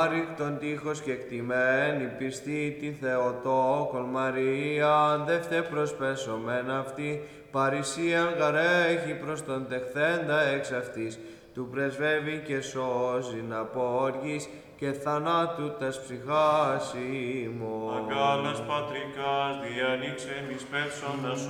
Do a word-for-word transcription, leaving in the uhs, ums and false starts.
Ρίχτον τείχος και κτημένη πιστή τη Θεοτόκον Μαρία, δεύτε προσπέσομεν αυτή, παρησίαν γαρέχει προς τον τεχθέντα εξ αυτής, του πρεσβεύει και σώζει να πόργης και θανάτου τας ψυχάς ημών. Αγκάλας πατρικάς, διανοίξε εμείς πέσοντας